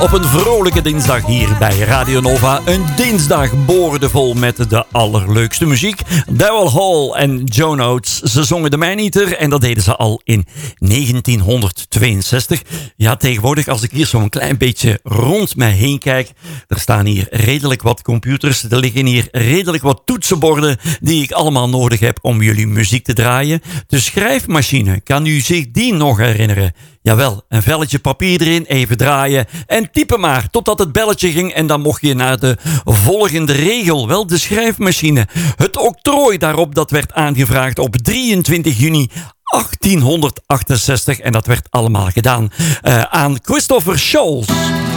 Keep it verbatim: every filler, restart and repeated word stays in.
op een vrolijke dinsdag hier bij Radio Nova. Een dinsdag boordevol met de allerleukste muziek. Daryl Hall en Joan Oates, ze zongen de Maneater en dat deden ze al in negentienhonderdtweeënzestig. Ja, tegenwoordig als ik hier zo'n klein beetje rond mij heen kijk, er staan hier redelijk wat computers, er liggen hier redelijk wat toetsenborden die ik allemaal nodig heb om jullie muziek te draaien. De schrijfmachine, kan u zich die nog herinneren? Jawel, een velletje papier erin, even draaien en typen maar totdat het belletje ging en dan mocht je naar de volgende regel. Wel, de schrijfmachine. Het octrooi daarop, dat werd aangevraagd op drieëntwintig juni achttienhonderdachtenzestig en dat werd allemaal gedaan uh, aan Christopher Scholz.